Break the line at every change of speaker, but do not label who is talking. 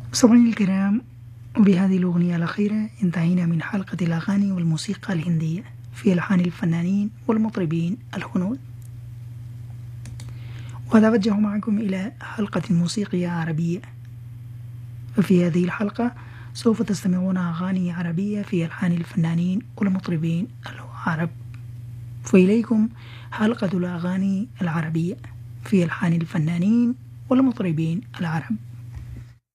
مستمعينا الكرام، وبهذه الأغنية الأخيرة انتهينا من حلقة الأغاني والموسيقى الهندية في ألحان الفنانين والمطربين الهنود، وأتوجه معكم إلى حلقة موسيقية عربية. ففي هذه الحلقة سوف تستمعون أغاني عربية في ألحان الفنانين والمطربين العرب. فإليكم حلقة الأغاني العربية في ألحان الفنانين والمطربين العرب.